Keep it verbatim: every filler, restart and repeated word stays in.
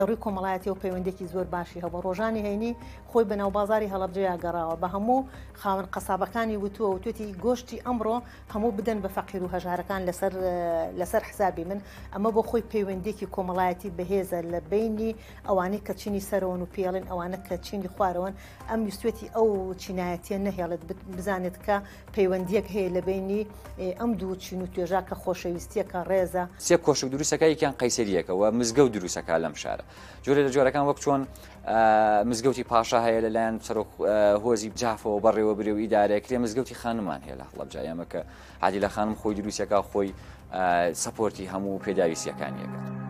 ڕووی کۆمەڵایەتی و پەیوەندێکی زۆر باشی هەبوو ڕۆژانی هەینی خۆی بەناو بازاری هەڵەبجەیە گەڕاوە بە هەموو خاوەن قەسابەکانی وتووە و توێتی گۆشتی ئەمڕۆ هەموو بدەن بە فەقیر و هەژارەکان لەسەر لەسەر حسابی من ئەمە بۆ خۆی پەیوەندێکی کۆمەڵایەتی بەهێزە لە بینی ئەوانەی کە چینی سەرەوەن و پێڵن ئەوانە کە چینی خوارەوەن ئەم ویستێتی ئەو چینایەتیە نەهێڵێت بزانێت کە پەیوەندیەک هەیە لە بینی ئەم دوو چین و توێژا کە خۆشەویستیەکە ڕێزە سێ کۆشک دروستەکەیان قەیسەریەکەوە مزگەوت دروستەکە لەم شارە جۆرە لە جۆرەکان وەک چۆن مزگەوتی پاشا هەیە لەلایەن سەرۆک هۆزی جافەوە بەڕێوە برێ و ئیدارەیەکرێ مزگەوتی خانمان هەیە لە هەڵەبجە ئەمە کە عادیلە خانم خۆی دروستەکە خۆی سەپۆرتی هەموو پێداویستیەکانیەکە.